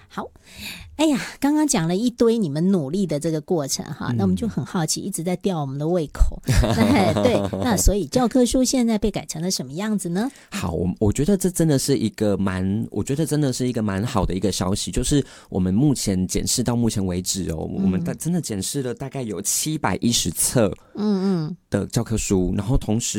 好，哎呀，刚刚讲了一堆你们努力的这个过程哈，那我们就很好奇，一直在吊我们的胃口。对，那所以教科书现在被改成了什么样子呢？ 好，我觉得这真的是一个我觉得真的是一个蛮好的一个消息，就是我们目前检视到目前为止我们真的检视了大概有710册的教科书，然后同时